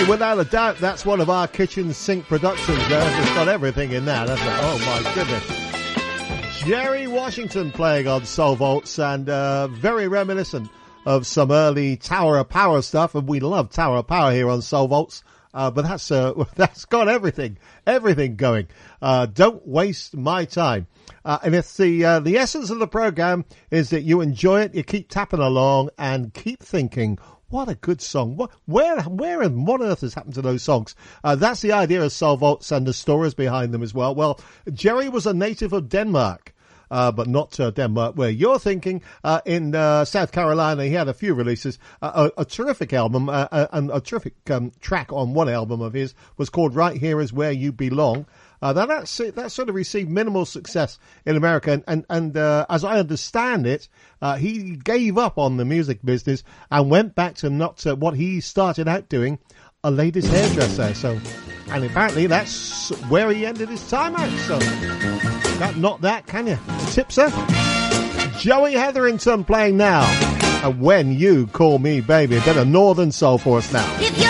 Hey, without a doubt, that's one of our kitchen sink productions there. It's got everything in that, hasn't it? Oh, my goodness. Jerry Washington playing on Soul Vaults, and very reminiscent of some early Tower of Power stuff, and we love Tower of Power here on Soul Vaults. But that's got everything going. Don't waste my time. And it's the essence of the program is that you enjoy it, you keep tapping along, and keep thinking, what a good song. Where and what on earth has happened to those songs? That's the idea of Soul Vaults and the stories behind them as well. Well, Jerry was a native of Denmark. But not Denmark, where you're thinking. In South Carolina, he had a few releases. A terrific album, and a terrific track on one album of his was called Right Here Is Where You Belong. That sort of received minimal success in America, and as I understand it, he gave up on the music business and went back to what he started out doing, a ladies' hairdresser. So, and apparently that's where he ended his time out. So, not that, can you? Tipser? Joey Hetherington playing now. And When You Call Me Baby. A bit of Northern Soul for us now.